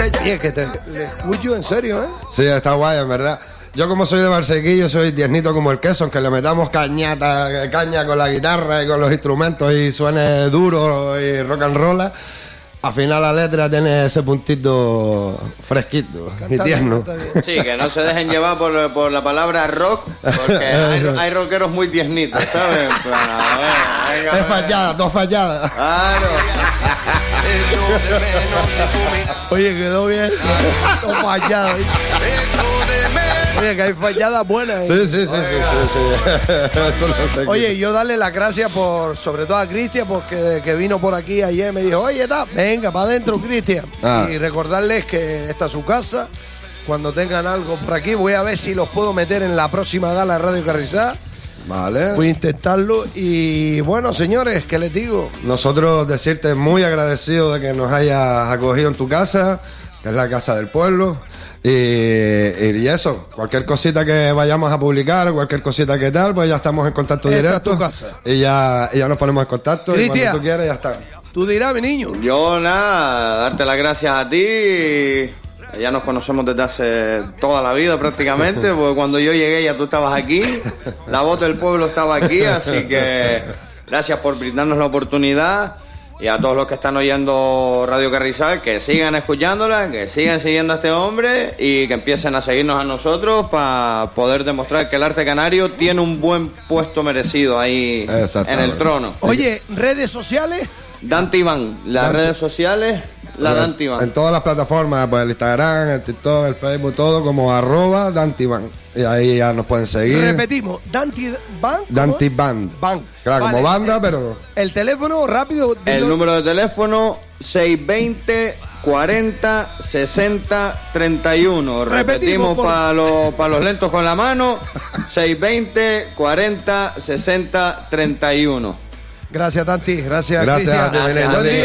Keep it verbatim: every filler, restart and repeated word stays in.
Y es que te, te escucho en serio, ¿eh? Sí, está guay, en verdad. Yo como soy de Barsequillo, soy tiernito como el queso, aunque le metamos cañata, caña con la guitarra y con los instrumentos y suene duro y rock and roll. Al final la letra tiene ese puntito fresquito y tierno. Sí, que no se dejen llevar por, por la palabra rock, porque hay, hay rockeros muy tiernitos, ¿sabes? Bueno, a ver, venga, es fallada, dos falladas. Claro. Oye, quedó bien. Todo fallado. Oye, que hay falladas buenas. Sí, sí, sí, sí, sí, sí. Eso no sé. Oye, yo darle las gracias por, sobre todo a Cristian, porque que vino por aquí ayer me dijo, oye, ta, venga, para adentro, Cristian. Ah. Y recordarles que esta es su casa. Cuando tengan algo por aquí, voy a ver si los puedo meter en la próxima gala de Radio Carrizá. Vale. Voy a intentarlo. Y bueno, señores, ¿qué les digo? Nosotros decirte muy agradecidos de que nos hayas acogido en tu casa, que es la casa del pueblo. Y, y eso, cualquier cosita que vayamos a publicar, cualquier cosita que tal, pues ya estamos en contacto Esta directo. es tu casa. Y ya, y ya nos ponemos en contacto. Y Cristian, cuando tú quieras, ya está. Tú dirás, mi niño. Yo nada, darte las gracias a ti. Ya nos conocemos desde hace toda la vida prácticamente, porque cuando yo llegué ya tú estabas aquí, la voz del pueblo estaba aquí, así que gracias por brindarnos la oportunidad. Y a todos los que están oyendo Radio Carrizal, que sigan escuchándola, que sigan siguiendo a este hombre y que empiecen a seguirnos a nosotros para poder demostrar que el arte canario tiene un buen puesto merecido ahí en el trono. Oye, redes sociales. Dante Iván, las Dante. redes sociales, la Dante Iván. En todas las plataformas, pues el Instagram, el TikTok, el Facebook, todo como arroba Dante Iván. Y ahí ya nos pueden seguir. Repetimos, Dante Band. Dante Band. Band. Claro, Vale, como banda, eh, pero... El teléfono, rápido. El dilo. número de teléfono seis veinte cuarenta sesenta treinta y uno. Repetimos, Repetimos por- para los, para los lentos con la mano, seis veinte cuarenta sesenta treinta y uno. Gracias, Tanti. Gracias, Gracias Cristian. a ti, Belén. Buen día.